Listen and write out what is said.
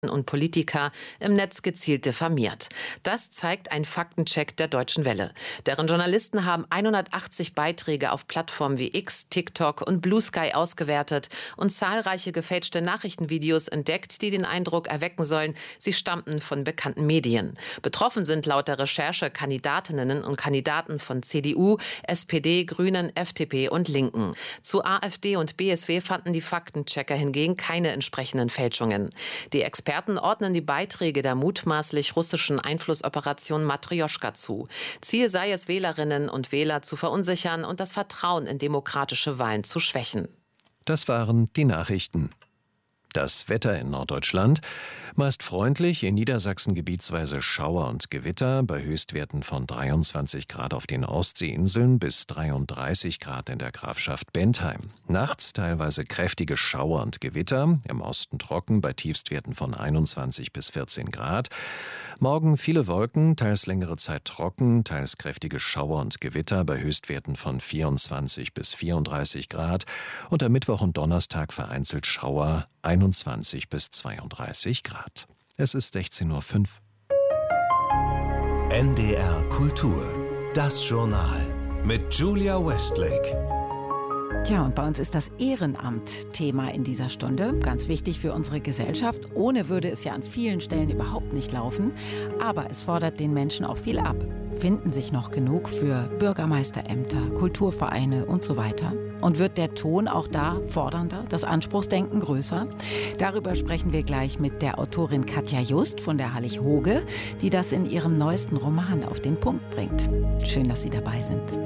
und Politiker im Netz gezielt diffamiert. Das zeigt ein Faktencheck der Deutschen Welle. Deren Journalisten haben 180 Beiträge auf Plattformen wie X, TikTok und Blue Sky ausgewertet und zahlreiche gefälschte Nachrichtenvideos entdeckt, die den Eindruck erwecken sollen, sie stammten von bekannten Medien. Betroffen sind laut der Recherche Kandidatinnen und Kandidaten von CDU, SPD, Grünen, FDP und Linken. Zu AfD und BSW fanden die Faktenchecker hingegen keine entsprechenden Fälschungen. Die Experten ordnen die Beiträge der mutmaßlich russischen Einflussoperation Matrjoschka zu. Ziel sei es, Wählerinnen und Wähler zu verunsichern und das Vertrauen in demokratische Wahlen zu schwächen. Das waren die Nachrichten. Das Wetter in Norddeutschland: meist freundlich, in Niedersachsen gebietsweise Schauer und Gewitter, bei Höchstwerten von 23 Grad auf den Ostseeinseln bis 33 Grad in der Grafschaft Bentheim. Nachts teilweise kräftige Schauer und Gewitter, im Osten trocken, bei Tiefstwerten von 21 bis 14 Grad. Morgen viele Wolken, teils längere Zeit trocken, teils kräftige Schauer und Gewitter, bei Höchstwerten von 24 bis 34 Grad. Und am Mittwoch und Donnerstag vereinzelt Schauer, 21 bis 32 Grad. Es ist 16:05 Uhr. NDR Kultur, das Journal mit Julia Westlake. Tja, und bei uns ist das Ehrenamt Thema in dieser Stunde. Ganz wichtig für unsere Gesellschaft. Ohne würde es ja an vielen Stellen überhaupt nicht laufen. Aber es fordert den Menschen auch viel ab. Finden sich noch genug für Bürgermeisterämter, Kulturvereine und so weiter? Und wird der Ton auch da fordernder, das Anspruchsdenken größer? Darüber sprechen wir gleich mit der Autorin Katja Just von der Hallig Hoge, die das in ihrem neuesten Roman auf den Punkt bringt. Schön, dass Sie dabei sind.